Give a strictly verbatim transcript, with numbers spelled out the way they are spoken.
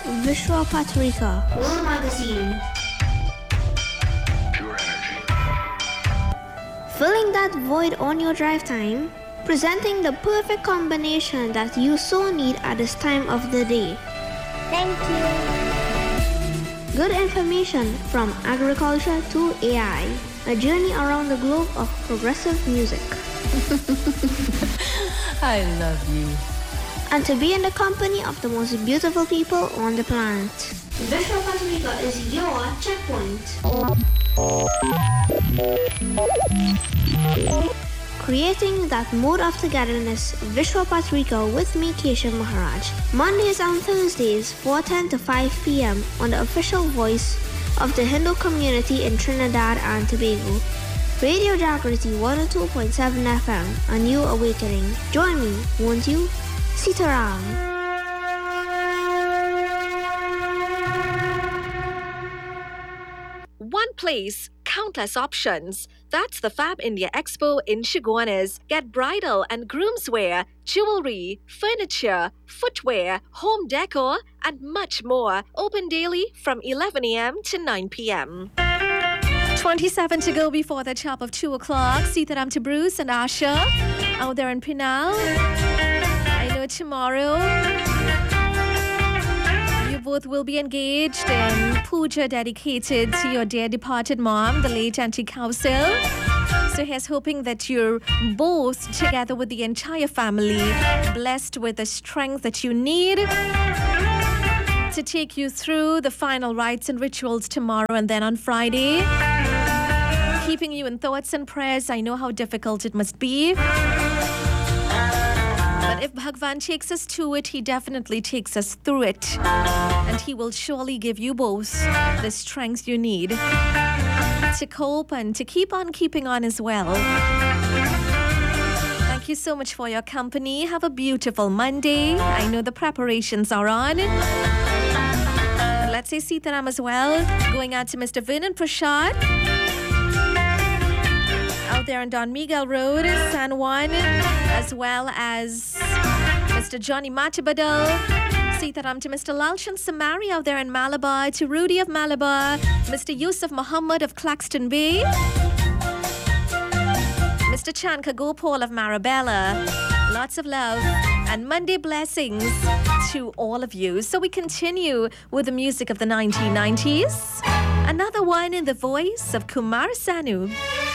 Vishwa Patrika. World Magazine. Pure energy. Filling that void on your drive time, presenting the perfect combination that you so need at this time of the day. Thank you. Good information from agriculture to A I. A journey around the globe of progressive music. I love you. And to be in the company of the most beautiful people on the planet. Vishwa Patrika is your checkpoint. Creating that mood of togetherness, Vishwa Patrika with me, Keshav Maharaj. Mondays and Thursdays, four ten to five p.m. on the official voice of the Hindu community in Trinidad and Tobago. Radio Jagriti one oh two point seven F M, a new awakening. Join me, won't you? Sitaram. One place, countless options. That's the Fab India Expo in Chaguanas. Get bridal and groomswear, jewelry, furniture, footwear, home decor, and much more. Open daily from eleven a.m. to nine p.m. twenty-seven to go before the top of two o'clock. Sitaram to Bruce and Asha out there in Pinal. I know tomorrow you both will be engaged in puja dedicated to your dear departed mom, the late Auntie Kausil. So here's hoping that you're both, together with the entire family, blessed with the strength that you need to take you through the final rites and rituals tomorrow and then on Friday. Keeping you in thoughts and prayers. I know how difficult it must be. But if Bhagwan takes us to it, he definitely takes us through it. And he will surely give you both the strength you need to cope and to keep on keeping on as well. Thank you so much for your company. Have a beautiful Monday. I know the preparations are on. Let's say Sitaram as well. Going out to Mister Vernon Prashad out there on Don Miguel Road, San Juan, as well as Mister Johnny Matibadal. Sitaram to Mister Lalshan Samari out there in Malabar, to Rudy of Malabar, Mister Yusuf Muhammad of Claxton Bay, Mister Chanka Gopal of Marabella. Lots of love and Monday blessings to all of you. So we continue with the music of the nineteen nineties. Another one in the voice of Kumar Sanu.